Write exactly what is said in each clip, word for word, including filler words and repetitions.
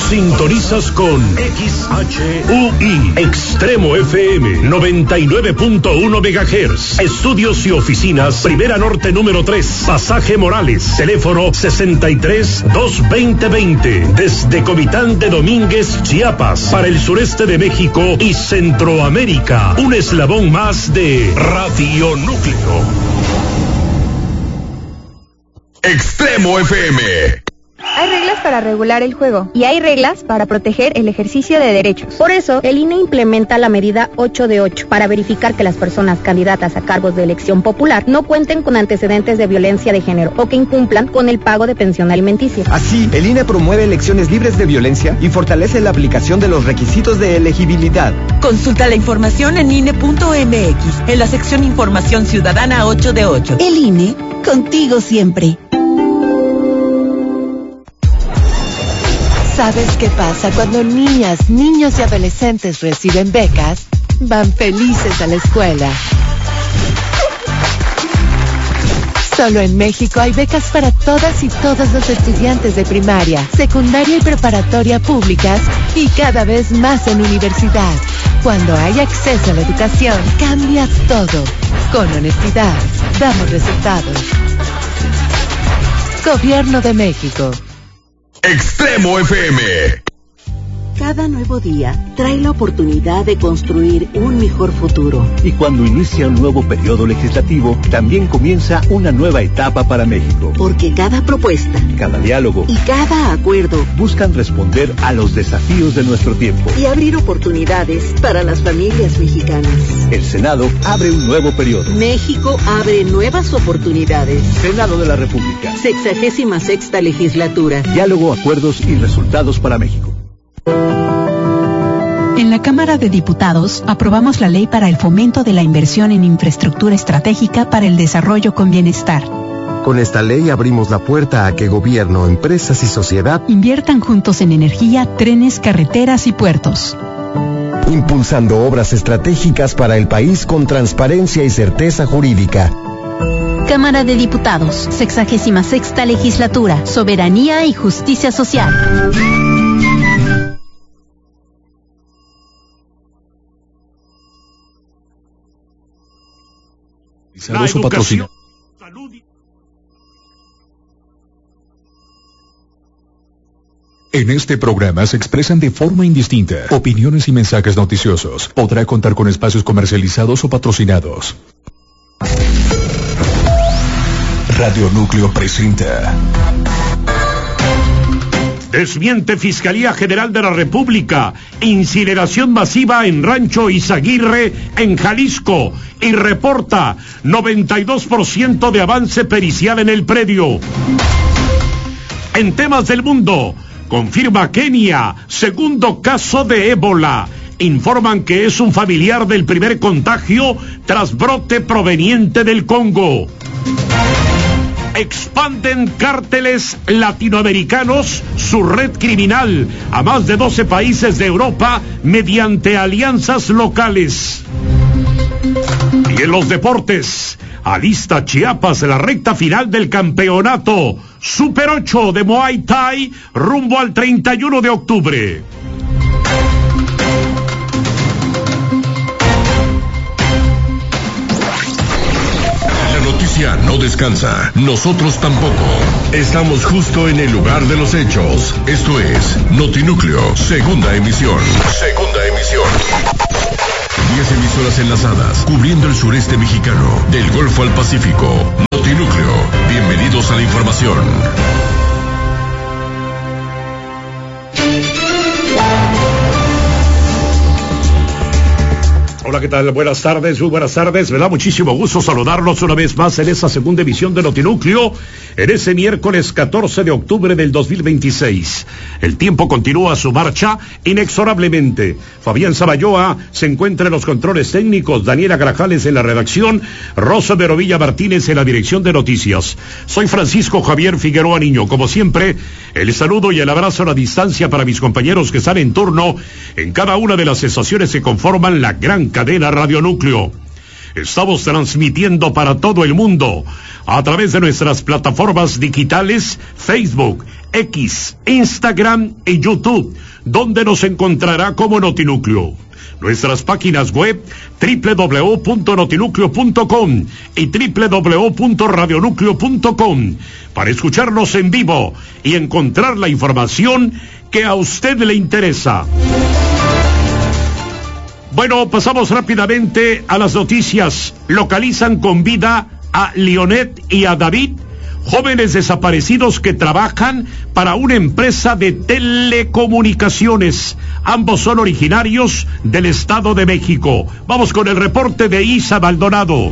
Sintonizas con X H U I, Extremo F M, noventa y nueve punto uno megahertz. Estudios y oficinas, Primera Norte número tres, Pasaje Morales. Teléfono sesenta y tres, dos veinte veinte. Desde Comitán de Domínguez, Chiapas, para el sureste de México y Centroamérica. Un eslabón más de Radio Núcleo. Extremo F M. Hay reglas para regular el juego y hay reglas para proteger el ejercicio de derechos. Por eso, el I N E implementa la medida ocho de ocho para verificar que las personas candidatas a cargos de elección popular no cuenten con antecedentes de violencia de género o que incumplan con el pago de pensión alimenticia. Así, el I N E promueve elecciones libres de violencia y fortalece la aplicación de los requisitos de elegibilidad. Consulta la información en I N E punto M X, en la sección Información Ciudadana ocho de ocho. El I N E, contigo siempre. ¿Sabes qué pasa cuando niñas, niños y adolescentes reciben becas? Van felices a la escuela. Solo en México hay becas para todas y todos los estudiantes de primaria, secundaria y preparatoria públicas y cada vez más en universidad. Cuando hay acceso a la educación, cambia todo. Con honestidad, damos resultados. Gobierno de México. Extremo F M. Cada nuevo día trae la oportunidad de construir un mejor futuro. Y cuando inicia un nuevo periodo legislativo, también comienza una nueva etapa para México. Porque cada propuesta, cada diálogo y cada acuerdo buscan responder a los desafíos de nuestro tiempo y abrir oportunidades para las familias mexicanas. El Senado abre un nuevo periodo. México abre nuevas oportunidades. Senado de la República. Sexagésima sexta legislatura. Diálogo, acuerdos y resultados para México. En la Cámara de Diputados aprobamos la ley para el fomento de la inversión en infraestructura estratégica para el desarrollo con bienestar. Con esta ley abrimos la puerta a que gobierno, empresas y sociedad inviertan juntos en energía, trenes, carreteras y puertos. Impulsando obras estratégicas para el país con transparencia y certeza jurídica. Cámara de Diputados, sexagésima sexta legislatura, soberanía y justicia social. La su patrocinio. En este programa se expresan de forma indistinta opiniones y mensajes noticiosos. Podrá contar con espacios comercializados o patrocinados. Radio Núcleo presenta. Desmiente Fiscalía General de la República incineración masiva en Rancho Izaguirre, en Jalisco, y reporta noventa y dos por ciento de avance pericial en el predio. En temas del mundo, confirma Kenia segundo caso de ébola. Informan que es un familiar del primer contagio tras brote proveniente del Congo. Expanden cárteles latinoamericanos su red criminal a más de doce países de Europa mediante alianzas locales. Y en los deportes, alista Chiapas la recta final del campeonato Super ocho de Muay Thai rumbo al treinta y uno de octubre. No descansa, nosotros tampoco. Estamos justo en el lugar de los hechos. Esto es Notinúcleo, segunda emisión. Segunda emisión. Diez emisoras enlazadas, cubriendo el sureste mexicano, del Golfo al Pacífico. Notinúcleo, bienvenidos a la información. Hola, ¿qué tal? Buenas tardes, muy buenas tardes. Me da muchísimo gusto saludarlos una vez más en esta segunda emisión de Notinúcleo, en ese miércoles catorce de octubre del dos mil veintiséis. El tiempo continúa su marcha inexorablemente. Fabián Sabayoa se encuentra en los controles técnicos, Daniela Grajales en la redacción, Rosa Verovilla Martínez en la dirección de noticias. Soy Francisco Javier Figueroa Niño. Como siempre, el saludo y el abrazo a la distancia para mis compañeros que están en turno en cada una de las estaciones que conforman la gran cadena Radio Núcleo. Estamos transmitiendo para todo el mundo a través de nuestras plataformas digitales Facebook, X, Instagram y YouTube, donde nos encontrará como Notinúcleo. Nuestras páginas web doble u doble u doble u punto notinúcleo punto com y doble u doble u doble u punto radionúcleo punto com para escucharnos en vivo y encontrar la información que a usted le interesa. Bueno, pasamos rápidamente a las noticias. Localizan con vida a Leonet y a David, jóvenes desaparecidos que trabajan para una empresa de telecomunicaciones. Ambos son originarios del Estado de México. Vamos con el reporte de Isa Maldonado.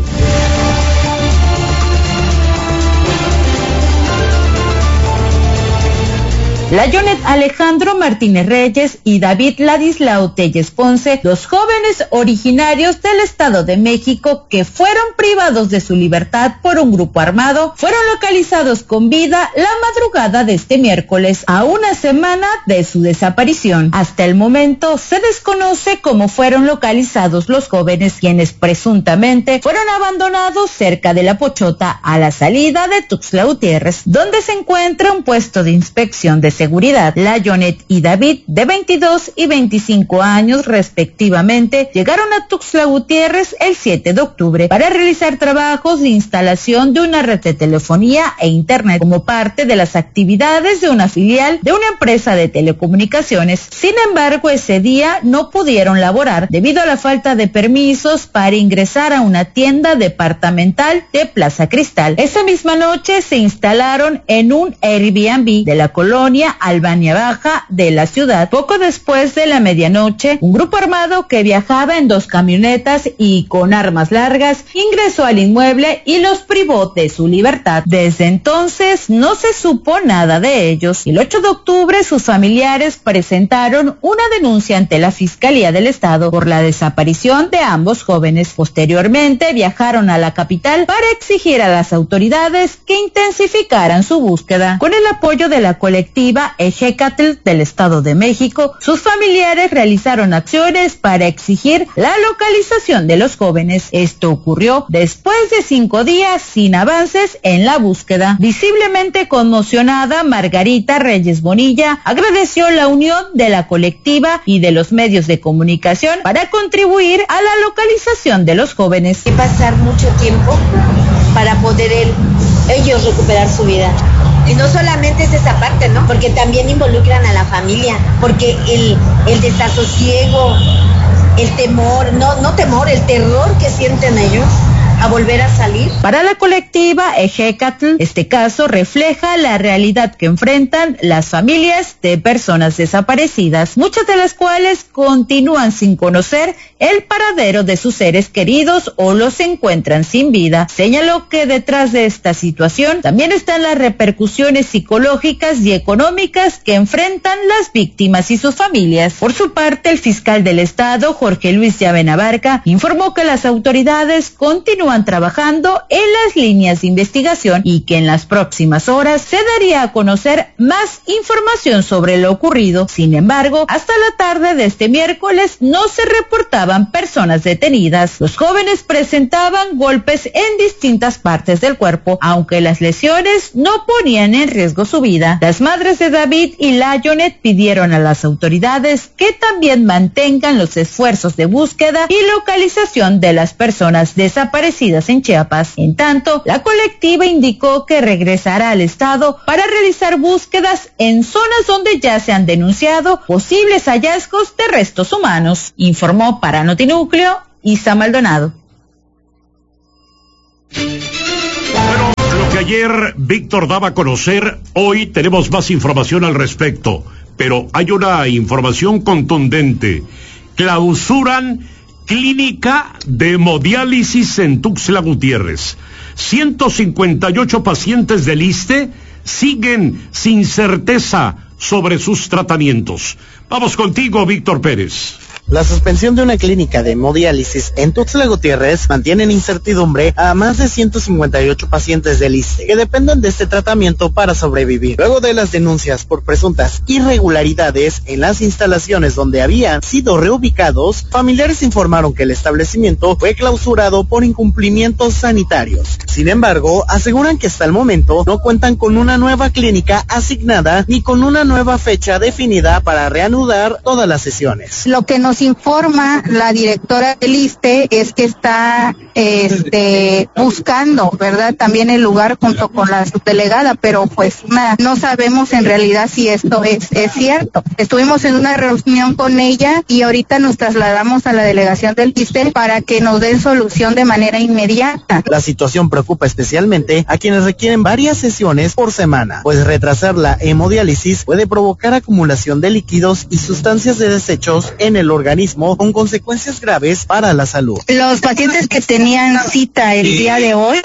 Layonet Alejandro Martínez Reyes y David Ladislao Telles Ponce, los jóvenes originarios del Estado de México que fueron privados de su libertad por un grupo armado, fueron localizados con vida la madrugada de este miércoles, a una semana de su desaparición. Hasta el momento se desconoce cómo fueron localizados los jóvenes, quienes presuntamente fueron abandonados cerca de La Pochota, a la salida de Tuxtla Gutiérrez, donde se encuentra un puesto de inspección de seguridad. Layonet y David, de veintidós y veinticinco años respectivamente, llegaron a Tuxtla Gutiérrez el siete de octubre para realizar trabajos de instalación de una red de telefonía e internet como parte de las actividades de una filial de una empresa de telecomunicaciones. Sin embargo, ese día no pudieron laborar debido a la falta de permisos para ingresar a una tienda departamental de Plaza Cristal. Esa misma noche se instalaron en un Airbnb de la colonia Albania Baja de la ciudad. Poco después de la medianoche, un grupo armado que viajaba en dos camionetas y con armas largas ingresó al inmueble y los privó de su libertad. Desde entonces no se supo nada de ellos. El ocho de octubre sus familiares presentaron una denuncia ante la Fiscalía del Estado por la desaparición de ambos jóvenes. Posteriormente viajaron a la capital para exigir a las autoridades que intensificaran su búsqueda. Con el apoyo de la colectiva Ejecatl del Estado de México, sus familiares realizaron acciones para exigir la localización de los jóvenes. Esto ocurrió después de cinco días sin avances en la búsqueda. Visiblemente conmocionada, Margarita Reyes Bonilla agradeció la unión de la colectiva y de los medios de comunicación para contribuir a la localización de los jóvenes. Hay que pasar mucho tiempo para poder el, ellos recuperar su vida. Y no solamente es esa parte, ¿no? Porque también involucran a la familia, porque el, el desasosiego, el temor, no, no temor, el terror que sienten ellos a volver a salir. Para la colectiva Ejecatl, este caso refleja la realidad que enfrentan las familias de personas desaparecidas, muchas de las cuales continúan sin conocer el paradero de sus seres queridos o los encuentran sin vida. Señaló que detrás de esta situación también están las repercusiones psicológicas y económicas que enfrentan las víctimas y sus familias. Por su parte, el fiscal del Estado, Jorge Luis Llave Navarca, informó que las autoridades continúan trabajando en las líneas de investigación y que en las próximas horas se daría a conocer más información sobre lo ocurrido. Sin embargo, hasta la tarde de este miércoles no se reportaban personas detenidas. Los jóvenes presentaban golpes en distintas partes del cuerpo, aunque las lesiones no ponían en riesgo su vida. Las madres de David y Layonet pidieron a las autoridades que también mantengan los esfuerzos de búsqueda y localización de las personas desaparecidas en Chiapas. En tanto, la colectiva indicó que regresará al Estado para realizar búsquedas en zonas donde ya se han denunciado posibles hallazgos de restos humanos. Informó para Notinúcleo Isa Maldonado. Bueno, lo que ayer Víctor daba a conocer, hoy tenemos más información al respecto, pero hay una información contundente. Clausuran clínica de hemodiálisis en Tuxtla Gutiérrez. ciento cincuenta y ocho pacientes del ISSSTE siguen sin certeza sobre sus tratamientos. Vamos contigo, Víctor Pérez. La suspensión de una clínica de hemodiálisis en Tuxtla Gutiérrez mantiene en incertidumbre a más de ciento cincuenta y ocho pacientes del I S S S T E que dependen de este tratamiento para sobrevivir. Luego de las denuncias por presuntas irregularidades en las instalaciones donde habían sido reubicados, familiares informaron que el establecimiento fue clausurado por incumplimientos sanitarios. Sin embargo, aseguran que hasta el momento no cuentan con una nueva clínica asignada ni con una nueva fecha definida para reanudar todas las sesiones. Lo que nos informa la directora del I S S S T E es que está este, buscando, ¿verdad?, también el lugar junto con la subdelegada, pero pues una, no sabemos en realidad si esto es, es cierto. Estuvimos en una reunión con ella y ahorita nos trasladamos a la delegación del I S S S T E para que nos den solución de manera inmediata. La situación preocupa especialmente a quienes requieren varias sesiones por semana, pues retrasar la hemodiálisis puede provocar acumulación de líquidos y sustancias de desechos en el organismo con consecuencias graves para la salud. Los pacientes que tenían cita el día de hoy,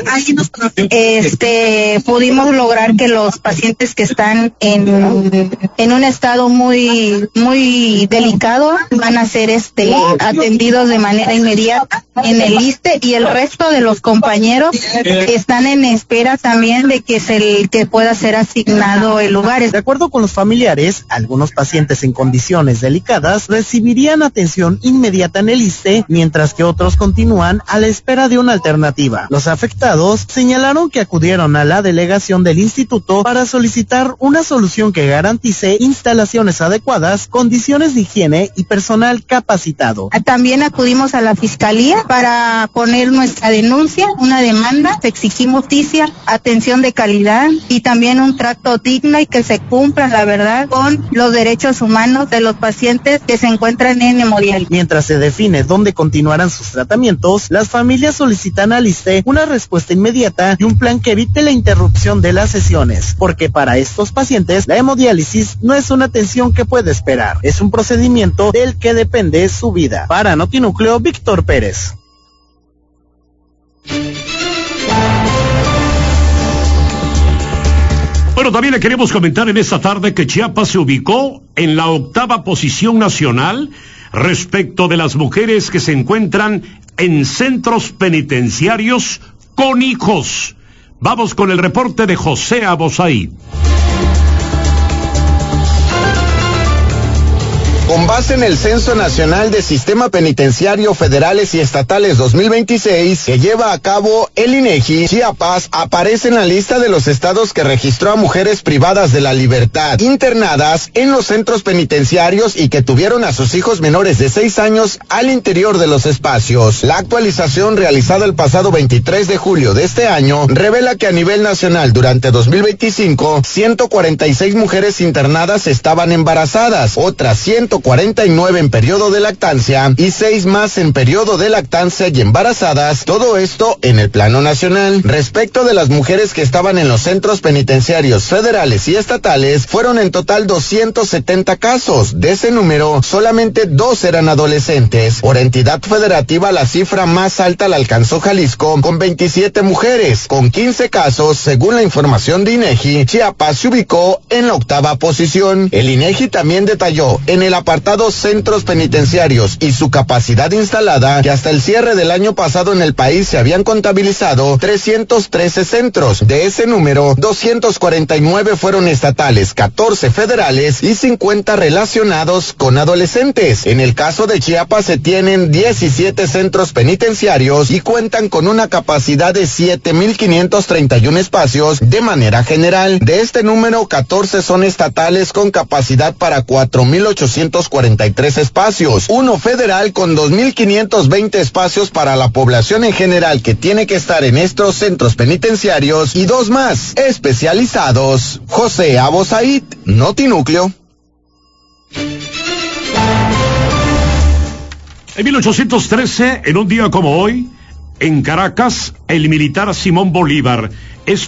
este, pudimos lograr que los pacientes que están en, en un estado muy, muy delicado van a ser este, atendidos de manera inmediata en el I S S S T E y el resto de los compañeros están en espera también de que se que pueda ser asignado el lugar. De acuerdo con los familiares, algunos pacientes en condiciones delicadas recibirían atención inmediata en el I S S S T E, mientras que otros continúan a la espera de una alternativa. Los afectados señalaron que acudieron a la delegación del instituto para solicitar una solución que garantice instalaciones adecuadas, condiciones de higiene y personal capacitado. También acudimos a la fiscalía para poner nuestra denuncia, una demanda, exigimos justicia, atención de calidad y también un trato digno y que se cumpla, la verdad, con los derechos humanos de los pacientes que se encuentran en hemodiálisis. Mientras se define dónde continuarán sus tratamientos, las familias solicitan al I S S S T E una respuesta inmediata y un plan que evite la interrupción de las sesiones, porque para estos pacientes la hemodiálisis no es una atención que puede esperar, es un procedimiento del que depende su vida. Para Notinúcleo, Víctor Pérez. Bueno, también le queremos comentar en esta tarde que Chiapas se ubicó en la octava posición nacional respecto de las mujeres que se encuentran en centros penitenciarios con hijos. Vamos con el reporte de José Abosaí. Con base en el Censo Nacional de Sistema Penitenciario Federales y Estatales dos mil veintiséis, que lleva a cabo el INEGI, Chiapas aparece en la lista de los estados que registró a mujeres privadas de la libertad, internadas en los centros penitenciarios y que tuvieron a sus hijos menores de seis años al interior de los espacios. La actualización realizada el pasado veintitrés de julio de este año revela que a nivel nacional durante dos mil veinticinco, ciento cuarenta y seis mujeres internadas estaban embarazadas, otras ciento cuarenta y nueve en periodo de lactancia y seis más en periodo de lactancia y embarazadas, todo esto en el plano nacional. Respecto de las mujeres que estaban en los centros penitenciarios federales y estatales, fueron en total doscientos setenta casos. De ese número, solamente dos eran adolescentes. Por entidad federativa, la cifra más alta la alcanzó Jalisco, con veintisiete mujeres. Con quince casos, según la información de INEGI, Chiapas se ubicó en la octava posición. El INEGI también detalló en el apartado centros penitenciarios y su capacidad instalada que hasta el cierre del año pasado en el país se habían contabilizado trescientos trece centros. De ese número, doscientos cuarenta y nueve fueron estatales, catorce federales y cincuenta relacionados con adolescentes. En el caso de Chiapas se tienen diecisiete centros penitenciarios y cuentan con una capacidad de siete mil quinientos treinta y uno espacios de manera general. De este número, catorce son estatales con capacidad para cuatro mil ochocientos cuarenta y tres espacios, uno federal con dos mil quinientos veinte espacios para la población en general que tiene que estar en estos centros penitenciarios y dos más especializados. José Abosaid, Notinúcleo. En mil ochocientos trece, en un día como hoy, en Caracas, el militar Simón Bolívar es